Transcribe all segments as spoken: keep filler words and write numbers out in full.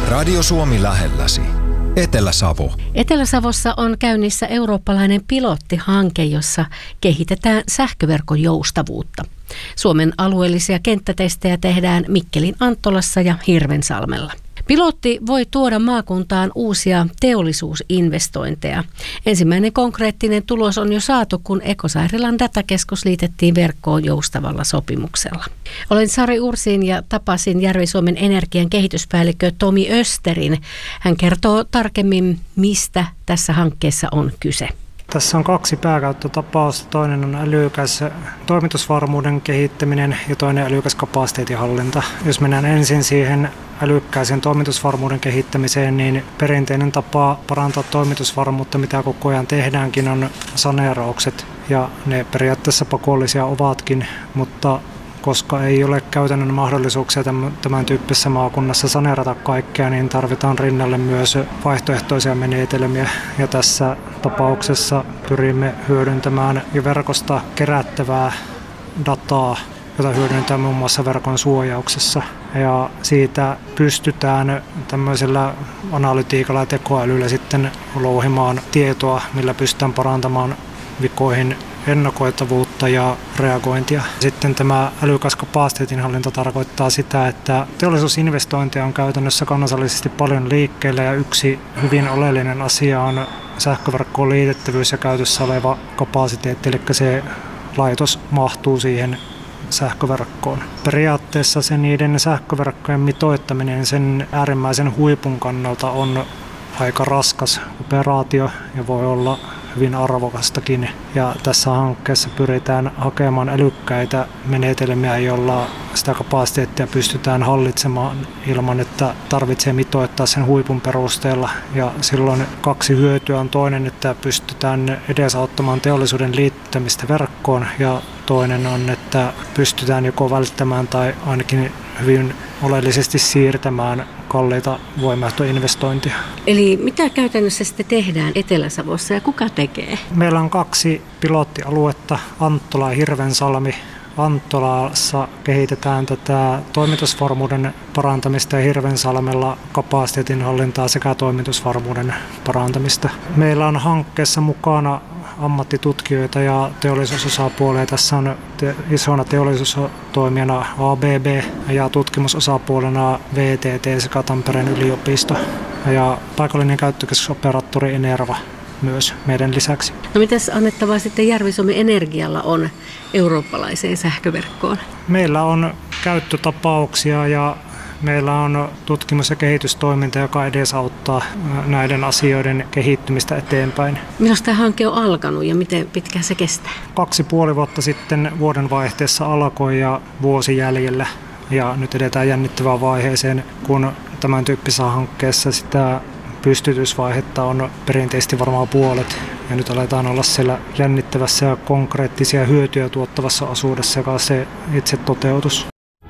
Radio Suomi lähelläsi. Etelä-Savo. Etelä-Savossa on käynnissä eurooppalainen pilottihanke, jossa kehitetään sähköverkon joustavuutta. Suomen alueellisia kenttätestejä tehdään Mikkelin Anttolassa ja Hirvensalmella. Pilotti voi tuoda maakuntaan uusia teollisuusinvestointeja. Ensimmäinen konkreettinen tulos on jo saatu, kun Ekosairilan datakeskus liitettiin verkkoon joustavalla sopimuksella. Olen Sari Ursin ja tapasin Järvi-Suomen energian kehityspäällikkö Tomi Österin. Hän kertoo tarkemmin, mistä tässä hankkeessa on kyse. Tässä on kaksi pääkäyttötapausta. Toinen on älykäs toimitusvarmuuden kehittäminen ja toinen älykäs kapasiteetinhallinta. Jos mennään ensin siihen älykkääseen toimitusvarmuuden kehittämiseen, niin perinteinen tapa parantaa toimitusvarmuutta, mitä koko ajan tehdäänkin, on saneeraukset. Ja ne periaatteessa pakollisia ovatkin, mutta koska ei ole käytännön mahdollisuuksia tämän tyyppisessä maakunnassa saneerata kaikkea, niin tarvitaan rinnalle myös vaihtoehtoisia menetelmiä. Ja tässä tapauksessa pyrimme hyödyntämään jo verkosta kerättävää dataa, jota hyödynnetään muun muassa verkon suojauksessa. Ja siitä pystytään tämmöisellä analytiikalla ja tekoälyllä sitten louhimaan tietoa, millä pystytään parantamaan vikoihin ennakoitavuutta ja reagointia. Sitten tämä älykäs kapasiteetinhallinta tarkoittaa sitä, että teollisuusinvestointeja on käytännössä kansallisesti paljon liikkeellä ja yksi hyvin oleellinen asia on sähköverkkoon liitettävyys ja käytössä oleva kapasiteetti, eli se laitos mahtuu siihen sähköverkkoon. Periaatteessa se niiden sähköverkkojen mitoittaminen sen äärimmäisen huipun kannalta on aika raskas operaatio ja voi olla hyvin arvokastakin. Ja tässä hankkeessa pyritään hakemaan älykkäitä menetelmiä, joilla sitä kapasiteettia pystytään hallitsemaan ilman, että tarvitsee mitoittaa sen huipun perusteella. Ja silloin kaksi hyötyä on toinen, että pystytään edesauttamaan teollisuuden liittämistä verkkoon ja toinen on, että pystytään joko välttämään tai ainakin hyvin oleellisesti siirtämään kalliita voimaehtoinvestointia. Eli mitä käytännössä sitten tehdään Etelä-Savossa ja kuka tekee? Meillä on kaksi pilottialuetta, Anttola ja Hirvensalmi. Anttolassa kehitetään tätä toimitusvarmuuden parantamista ja Hirvensalmella kapasiteetinhallintaa sekä toimitusvarmuuden parantamista. Meillä on hankkeessa mukana ammattitutkijoita ja teollisuusosapuolia. Tässä on te- isona teollisuustoimijana A B B ja tutkimusosapuolena V T T sekä Tampereen yliopisto ja paikallinen käyttökeskusoperaattori Enerva myös meidän lisäksi. No mitäs annettavaa sitten Järvi-Suomen Energialla on eurooppalaiseen sähköverkkoon? Meillä on käyttötapauksia ja meillä on tutkimus- ja kehitystoiminta, joka edesauttaa näiden asioiden kehittymistä eteenpäin. Milloin tämä hanke on alkanut ja miten pitkään se kestää? Kaksi puoli vuotta sitten vuodenvaihteessa alkoi ja vuosi jäljellä. Ja nyt edetään jännittävään vaiheeseen, kun tämän tyyppisessä hankkeessa sitä pystytysvaihetta on perinteisesti varmaan puolet. Ja nyt aletaan olla siellä jännittävässä ja konkreettisia hyötyjä tuottavassa osuudessa, joka on se itse toteutus.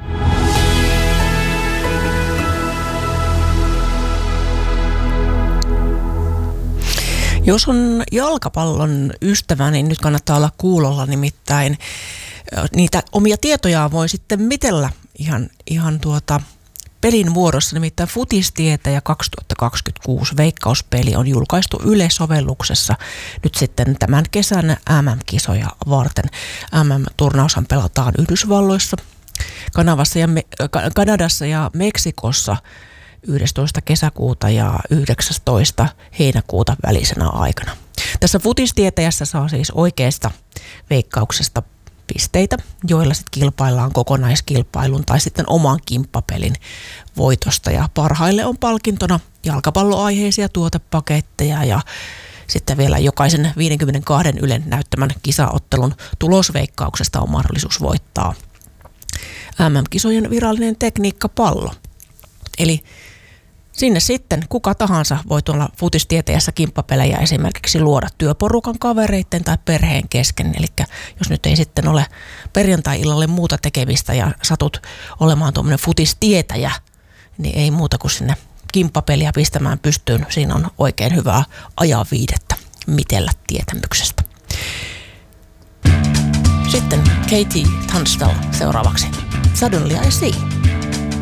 Jos on jalkapallon ystävä, niin nyt kannattaa olla kuulolla, nimittäin niitä omia tietojaan voi sitten mitellä ihan, ihan tuota pelin muodossa, nimittäin Futistietäjä kaksituhattakaksikymmentäkuusi veikkauspeli on julkaistu Yle-sovelluksessa nyt sitten tämän kesän M M-kisoja varten. M M-turnaushan pelataan Yhdysvalloissa, Kanavassa ja Me- Kanadassa ja Meksikossa yhdestoista kesäkuuta ja yhdeksästoista heinäkuuta välisenä aikana. Tässä Futistietäjässä saa siis oikeasta veikkauksesta pisteitä, joilla sitten kilpaillaan kokonaiskilpailun tai sitten oman kimppapelin voitosta. Ja parhaille on palkintona jalkapalloaiheisia tuotepaketteja ja sitten vielä jokaisen viisikymmentäkaksi Ylen näyttämän kisaottelun tulosveikkauksesta on mahdollisuus voittaa M M-kisojen virallinen tekniikkapallo. Eli sinne sitten kuka tahansa voi tuolla Futistietäjässä kimppapelejä esimerkiksi luoda työporukan kavereiden tai perheen kesken. Eli jos nyt ei sitten ole perjantai-illalle muuta tekemistä ja satut olemaan tuommoinen futistietäjä, niin ei muuta kuin sinne kimppapeliä pistämään pystyyn. Siinä on oikein hyvää ajaviidettä mitellä tietämyksestä. Sitten Katie Tunstall seuraavaksi. Suddenly I See.